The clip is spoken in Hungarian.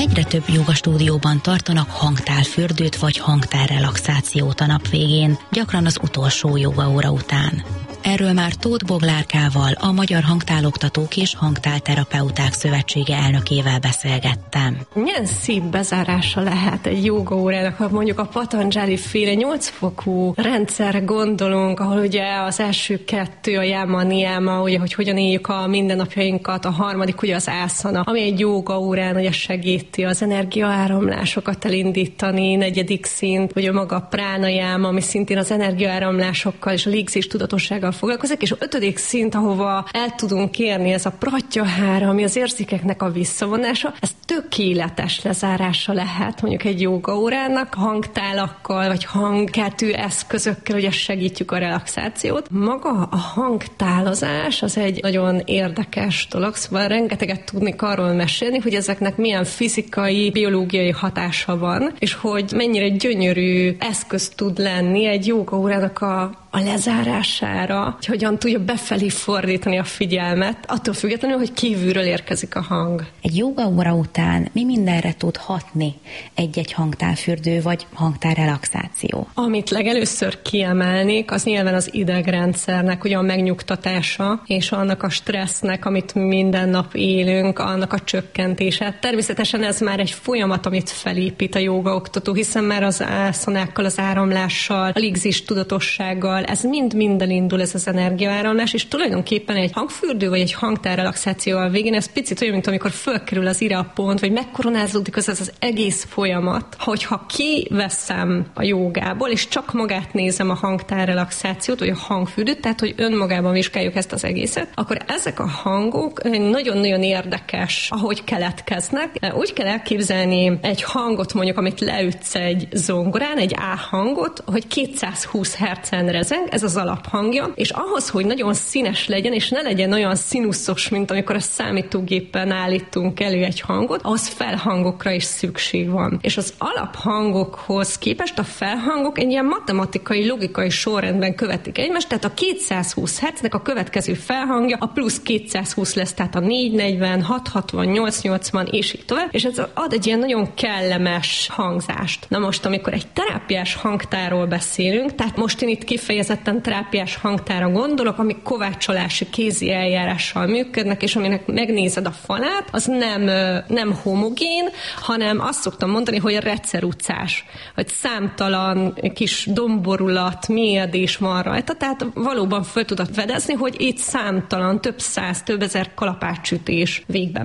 Egyre több jogastúdióban tartanak hangtálfürdőt vagy hangtálrelaxációt a nap végén, gyakran az utolsó jogaóra után. Erről már Tóth Boglárkával, a Magyar Hangtáloktatók és Hangtálterapeuták Szövetsége elnökével beszélgettem. Milyen szép bezárása lehet egy jógaórának, ha mondjuk a Patanjali féle 8 fokú rendszerre gondolunk, ahol ugye az első 2 a yama, niyama, ugye, hogy hogyan éljük a mindennapjainkat, a harmadik ugye az asana, ami egy jógaórán ugye segíti az energiaáramlásokat elindítani, 4. szint, ugye maga a pranayama, ami szintén az energiaáramlásokkal és a légzés tudatossággal foglalkozik, és a 5. szint, ahova el tudunk érni, ez a pratyahára, ami az érzékeknek a visszavonása, ez tökéletes lezárása lehet mondjuk egy jógaórának, hangtálakkal, vagy hangkeltő eszközökkel, ugye segítjük a relaxációt. Maga a hangtálozás az egy nagyon érdekes dolog, szóval rengeteget tudnék arról mesélni, hogy ezeknek milyen fizikai, biológiai hatása van, és hogy mennyire gyönyörű eszköz tud lenni egy jógaórának a lezárására, hogy hogyan tudja befelé fordítani a figyelmet, attól függetlenül, hogy kívülről érkezik a hang. Egy jógaóra után mi mindenre tud hatni egy-egy hangtálfürdő vagy hangtálrelaxáció? Amit legelőször kiemelnék, az nyilván az idegrendszernek ugye a megnyugtatása, és annak a stressznek, amit minden nap élünk, annak a csökkentése. Természetesen ez már egy folyamat, amit felépít a jógaoktató, hiszen már az ászanákkal, az áramlással, a légzés tudatossággal, ez mind elindul, ez az energiaáramlás, és tulajdonképpen egy hangfürdő vagy egy hangtálrelaxáció a végén, ez picit olyan, mint amikor fölkerül az irapont, vagy megkoronázódik az egész folyamat, hogyha kiveszem a jogából, és csak magát nézem a hangtálrelaxációt, vagy a hangfürdőt, tehát hogy önmagában vizsgáljuk ezt az egészet, akkor ezek a hangok nagyon-nagyon érdekes, ahogy keletkeznek. Úgy kell elképzelni egy hangot, mondjuk, amit leütsz egy zongorán, egy A hangot, hogy 220 Hz-en rezeng, ez az alaphangja, és ahhoz, hogy nagyon színes legyen, és ne legyen olyan színuszos, mint amikor a számítógépen állítunk elő egy hangot, ahhoz felhangokra is szükség van. És az alaphangokhoz képest a felhangok egy ilyen matematikai, logikai sorrendben követik egymást, tehát a 220 Hz-nek a következő felhangja a plusz 220 lesz, tehát a 440, 660, 880, és így tovább, és ez ad egy ilyen nagyon kellemes hangzást. Na most, amikor egy terápiás hangtárról beszélünk, tehát most én itt kifejezetten terápiás hangtára gondolok, amik kovácsolási kézi eljárással működnek, és aminek megnézed a falát, az nem homogén, hanem azt szoktam mondani, hogy recerucás, hogy számtalan kis domborulat, mélyedés van rajta, tehát valóban föl tudod fedezni, hogy itt számtalan, több száz, több ezer kalapácsütés végbe